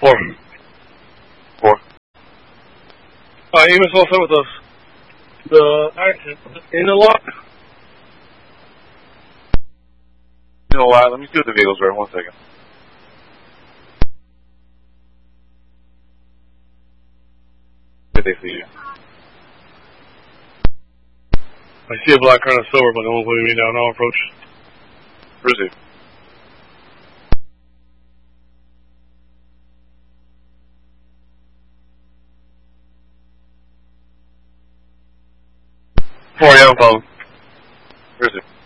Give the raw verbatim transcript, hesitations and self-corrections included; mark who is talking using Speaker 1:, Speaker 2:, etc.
Speaker 1: Four.
Speaker 2: Four.
Speaker 1: Uh, Amos also with us. The action in the lock.
Speaker 2: You know what? Let me see what the vehicles are. One second. Did they see you?
Speaker 1: I see a black car and a silver, but no one's putting me down. I'll approach.
Speaker 2: Where is he?
Speaker 1: Four, yeah, I'm following.
Speaker 2: Where is he?